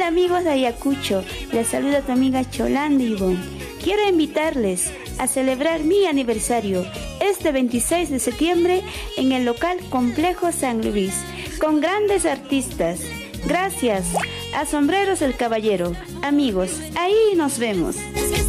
amigos de Ayacucho, les saluda tu amiga Cholanda Ivonne. Quiero invitarles a celebrar mi aniversario este 26 de septiembre en el local Complejo San Luis, con grandes artistas. Gracias a Sombreros el Caballero. Amigos, ahí nos vemos.